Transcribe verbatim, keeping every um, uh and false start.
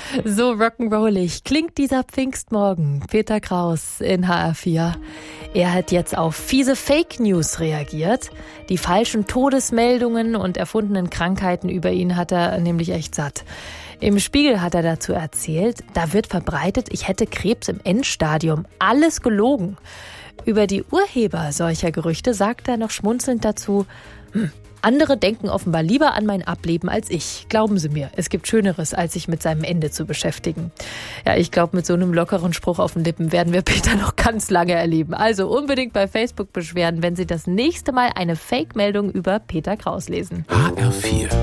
So rock'n'rollig klingt dieser Pfingstmorgen. Peter Kraus in H R vier. Er hat jetzt auf fiese Fake News reagiert. Die falschen Todesmeldungen und erfundenen Krankheiten über ihn hat er nämlich echt satt. Im Spiegel hat er dazu erzählt, da wird verbreitet, ich hätte Krebs im Endstadium. Alles gelogen. Über die Urheber solcher Gerüchte sagt er noch schmunzelnd dazu, hm, andere denken offenbar lieber an mein Ableben als ich. Glauben Sie mir, es gibt Schöneres, als sich mit seinem Ende zu beschäftigen. Ja, ich glaube, mit so einem lockeren Spruch auf den Lippen werden wir Peter noch ganz lange erleben. Also unbedingt bei Facebook beschweren, wenn Sie das nächste Mal eine Fake-Meldung über Peter Kraus lesen. H R vier